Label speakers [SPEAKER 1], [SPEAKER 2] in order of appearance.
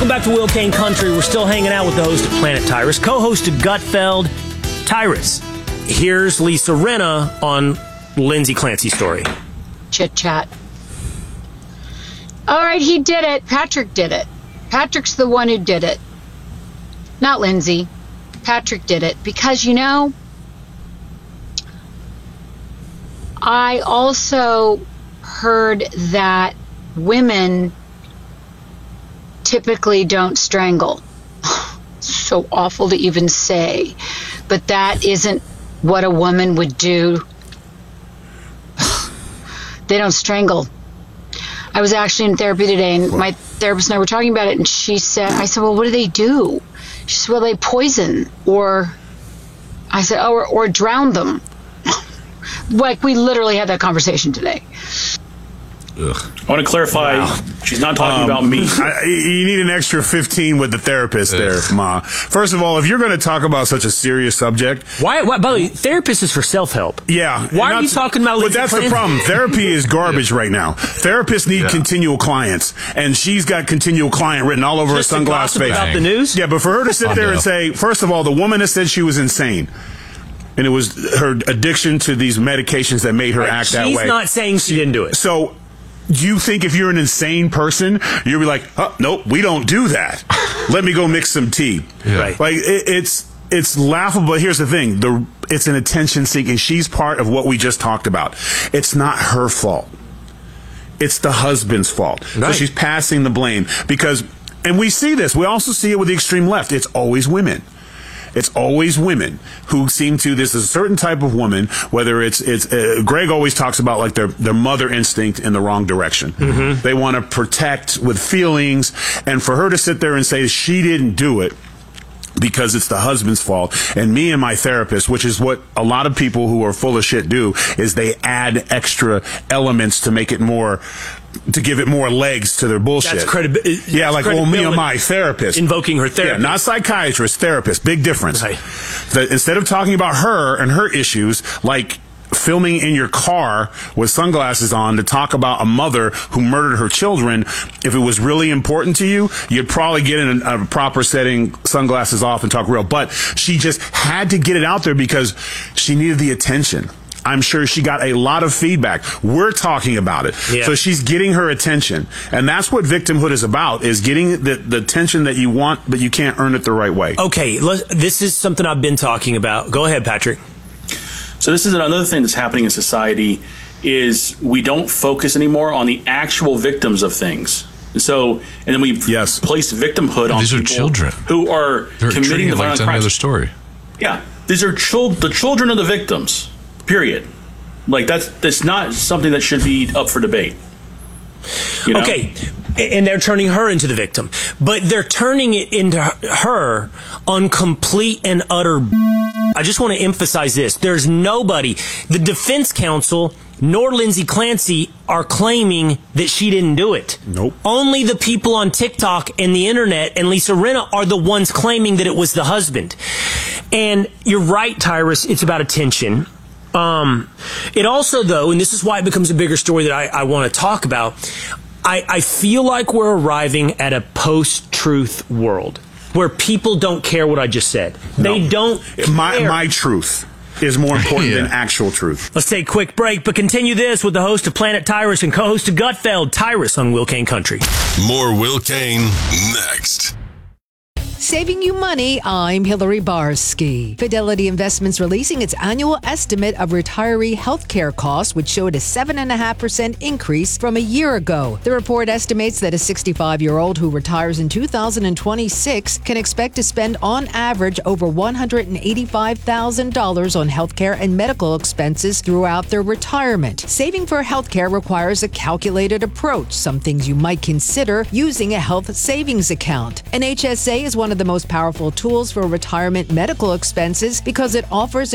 [SPEAKER 1] Welcome back to Will Kane Country. We're still hanging out with the host of Planet Tyrus, co-host of Gutfeld, Tyrus. Here's Lisa Rinna on Lindsay Clancy's story.
[SPEAKER 2] Chit chat. All right, he did it. Patrick did it. Patrick's the one who did it. Not Lindsay. Patrick did it. Because, I also heard that women typically don't strangle. So awful to even say. But that isn't what a woman would do. They don't strangle. I was actually in therapy today, and my therapist and I were talking about it, and I said, well, what do they do? She said, well, they poison, or I said, or drown them. Like, we literally had that conversation today.
[SPEAKER 3] Ugh. I want to clarify, she's not talking about me.
[SPEAKER 4] You need an extra 15 with the therapist there, Ma. First of all, if you're going to talk about such a serious subject...
[SPEAKER 1] Why? By the way, therapist is for self-help.
[SPEAKER 4] Yeah.
[SPEAKER 1] Why are you talking about...
[SPEAKER 4] But that's the problem. Therapy is garbage right now. Therapists need continual clients, and she's got continual client written all over her sunglass face.
[SPEAKER 1] About the news?
[SPEAKER 4] Yeah, but for her to sit there and say, first of all, the woman has said she was insane. And it was her addiction to these medications that made her act that way.
[SPEAKER 1] She's not saying she didn't do it.
[SPEAKER 4] So... Do you think if you're an insane person, you'll be like, oh, nope, we don't do that. Let me go mix some tea.
[SPEAKER 1] Yeah. Right.
[SPEAKER 4] Like, it's laughable. But here's the thing. It's an attention seeking. She's part of what we just talked about. It's not her fault. It's the husband's fault. Right. So she's passing the blame because, and we see this. We also see it with the extreme left. It's always women. It's always women who seem to, this is a certain type of woman, whether it's Greg always talks about like their mother instinct in the wrong direction. Mm-hmm. They want to protect with feelings, and for her to sit there and say she didn't do it because it's the husband's fault. And me and my therapist, which is what a lot of people who are full of shit do, is they add extra elements to make it more, to give it more legs to their bullshit.
[SPEAKER 1] That's credibility.
[SPEAKER 4] Yeah, like, well, me and my therapist.
[SPEAKER 1] Invoking her therapist.
[SPEAKER 4] Yeah, not psychiatrist, therapist. Big difference.
[SPEAKER 1] Right.
[SPEAKER 4] Instead of talking about her and her issues, like filming in your car with sunglasses on to talk about a mother who murdered her children, if it was really important to you, you'd probably get in a proper setting, sunglasses off, and talk real. But she just had to get it out there because she needed the attention. I'm sure she got a lot of feedback. We're talking about it. Yeah. So she's getting her attention. And that's what victimhood is about, is getting the attention that you want, but you can't earn it the right way.
[SPEAKER 1] Okay, this is something I've been talking about. Go ahead, Patrick.
[SPEAKER 3] So this is another thing that's happening in society, is we don't focus anymore on the actual victims of things. So, and then we place victimhood on
[SPEAKER 5] these
[SPEAKER 3] people
[SPEAKER 5] are children
[SPEAKER 3] who are committing the violent crimes.
[SPEAKER 5] Any other story.
[SPEAKER 3] Yeah, these are the children of the victims. Period. Like that's not something that should be up for debate. You know?
[SPEAKER 1] Okay, and they're turning her into the victim, but they're turning it into her on complete and utter. I just want to emphasize this. There's nobody, the defense counsel nor Lindsay Clancy, are claiming that she didn't do it.
[SPEAKER 4] Nope.
[SPEAKER 1] Only the people on TikTok and the internet and Lisa Rinna are the ones claiming that it was the husband. And you're right, Tyrus, it's about attention. It also, though, and this is why it becomes a bigger story that I want to talk about, I feel like we're arriving at a post-truth world where people don't care what I just said.
[SPEAKER 4] No.
[SPEAKER 1] They don't care.
[SPEAKER 4] My truth is more important than actual truth.
[SPEAKER 1] Let's take a quick break, but continue this with the host of Planet Tyrus and co-host of Gutfeld, Tyrus, on Will Kane Country.
[SPEAKER 6] More Will Kane next.
[SPEAKER 7] Saving you money, I'm Hillary Barsky. Fidelity Investments releasing its annual estimate of retiree health care costs, which showed a 7.5% increase from a year ago. The report estimates that a 65-year-old who retires in 2026 can expect to spend on average over $185,000 on health care and medical expenses throughout their retirement. Saving for health care requires a calculated approach, some things you might consider using a health savings account. An HSA is one of the most powerful tools for retirement medical expenses because it offers